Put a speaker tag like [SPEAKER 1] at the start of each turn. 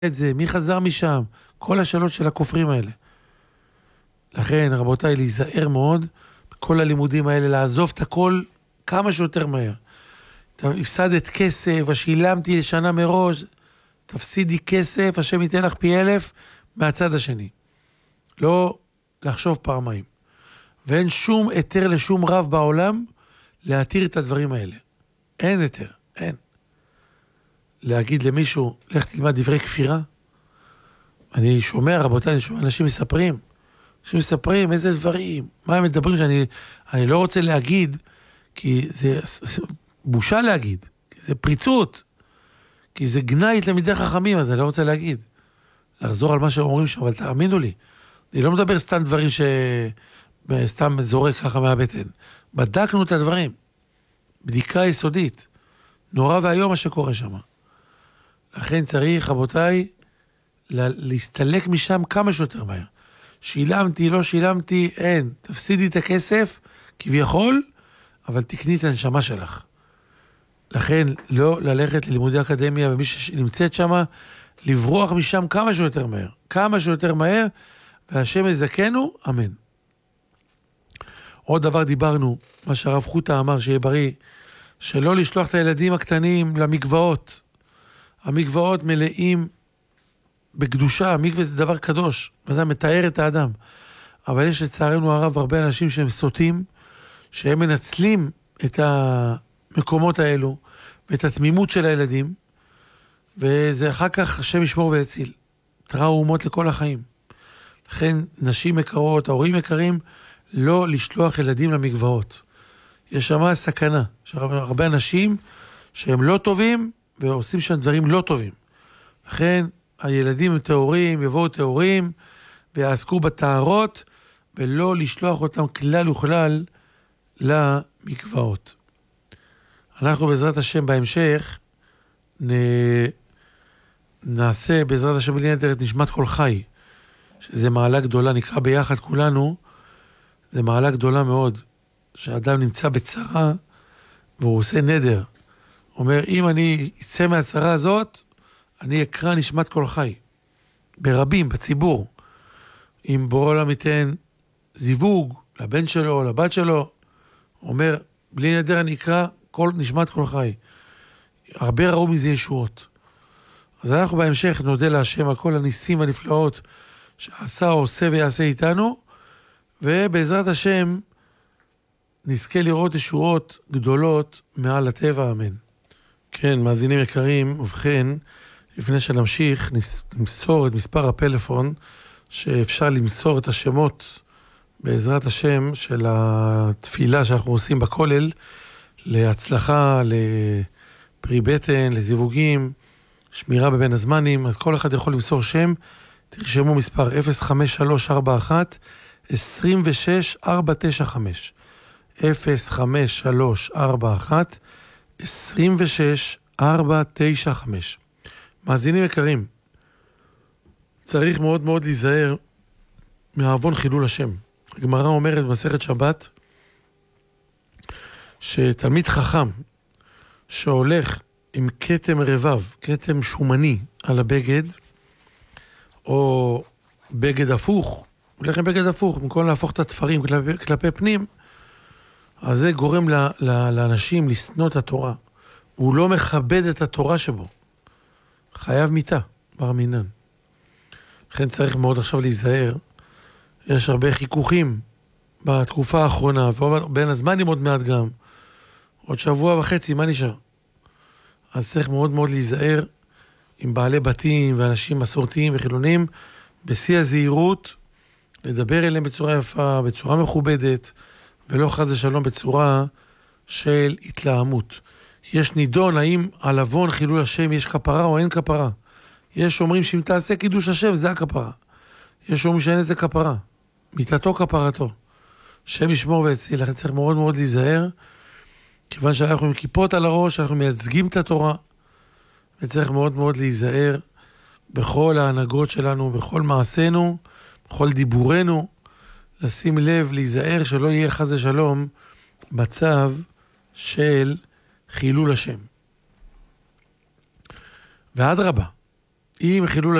[SPEAKER 1] את זה, מי חזר משם, כל השאלות של הכופרים האלה. לכן, רבותיי, להיזהר מאוד, בכל הלימודים האלה, לעזוב את הכל כמה שיותר מהר. הפסדת כסף, שילמתי לשנה מראש, תפסידי כסף, השם ייתן לך פי 1000 מהצד השני. לא לחשוב פעמיים. ואין שום היתר לשום רב בעולם להתיר את הדברים האלה. אין היתר, אין. להגיד למישהו, לך תלמד דברי כפירה. אני שומע, רבותיי, אני שומע אנשים מספרים איזה דברים, מה הם מדברים שאני לא רוצה להגיד, כי זה בושה להגיד, כי זה פריצות, כי זה גנאי תלמידי חכמים, אז אני לא רוצה להגיד. לחזור על מה שאומרים שם, אבל תאמינו לי, אני לא מדבר סתם דברים סתם זורק ככה מהבטן. בדקנו את הדברים, בדיקה יסודית, נורא והיום מה שקורה שם. לכן צריך, רבותיי, להסתלק משם כמה שיותר מהר. שילמתי, לא שילמתי, אין. תפסידי את הכסף, כביכול, אבל תקני את הנשמה שלך. לכן, לא ללכת ללימודי אקדמיה, ומי שנמצאת שם, לברוח משם כמה שיותר מהר. כמה שיותר מהר, והשם יזכנו, אמן. עוד דבר דיברנו, מה שהרב חוטה אמר, שיהיה בריא, שלא לשלוח את הילדים הקטנים למקוואות. המקוואות מלאים בקדושה, המקווה זה דבר קדוש, וזה מתאר את האדם. אבל יש לצערנו הרב הרבה אנשים שהם סוטים, שהם מנצלים את המקומות האלו, ואת התמימות של הילדים, וזה אחר כך השם ישמור ויציל. טראומות לכל החיים. לכן נשים יקרות, ההורים יקרים, לא לשלוח ילדים למקוואות. יש שם סכנה. יש הרבה אנשים שהם לא טובים, ועושים שם דברים לא טובים. לכן הילדים הם טהורים, יבואו טהורים, ויעסקו בתארות, ולא לשלוח אותם כלל וכלל למקוואות. אנחנו בעזרת השם בהמשך, נעשה בעזרת השם בלי נדר את נשמת כל חי, שזה מעלה גדולה, נקרא ביחד כולנו, זה מעלה גדולה מאוד, שהאדם נמצא בצרה, והוא עושה נדר. אומר, אם אני אצא מהצרה הזאת, אני אקרא נשמת כל חי. ברבים, בציבור. אם בורא עולם ייתן זיווג לבן שלו, לבת שלו, אומר, בלי נדר אני אקרא כל נשמת כל חי. הרבה ראו מזה ישועות. אז אנחנו בהמשך נודה להשם על כל הניסים והנפלאות שעשה, עושה ויעשה איתנו, ובעזרת השם נזכה לראות ישועות גדולות מעל הטבע, אמן. כן, מאזינים יקרים, ובכן, לפני שנמשיך, נמסור את מספר הפלאפון, שאפשר למסור את השמות בעזרת השם של התפילה שאנחנו עושים בכולל, להצלחה, לפרי בטן, לזיווגים, שמירה בבין הזמנים, אז כל אחד יכול למסור שם, תרשמו מספר 05341 26495, 05341 26495. מאזינים יקרים, צריך מאוד מאוד להיזהר מהעוון חילול השם. הגמרא אומרת במסכת שבת, שתלמיד חכם שהולך עם כתם רבב, כתם שומני על הבגד, או בגד הפוך, הולך עם בגד הפוך, במקום להפוך את התפרים כלפי פנים, אז זה גורם לאנשים לשנוא את התורה. הוא לא מכבד את התורה שבו. חייב מיתה, בר מינן. לכן צריך מאוד עכשיו להיזהר. יש הרבה חיכוכים בתקופה האחרונה, ובין הזמנים עוד מעט גם. עוד שבוע וחצי, מה נשאר? אז צריך מאוד מאוד להיזהר עם בעלי בתים ואנשים מסורתיים וחילונים, בשיא הזהירות, לדבר אליהם בצורה יפה, בצורה מכובדת, ולא חס ושלום בצורה של התלהמות. יש נידון האם על עוון חילול השם יש כפרה או אין כפרה. יש אומרים שאם תעשה קידוש השם זה הכפרה. יש אומרים שאין איזה כפרה. מיתתו כפרתו. שם ישמור ויציל. לכן צריך מאוד מאוד להיזהר, כיוון שאנחנו עם כיפות על הראש, אנחנו מייצגים את התורה, וצריך מאוד מאוד להיזהר בכל ההנהגות שלנו, בכל מעשינו, בכל דיבורנו, לשים לב, להיזהר שלא יהיה חס ושלום מצב של חילול השם. ואדרבה, אם חילול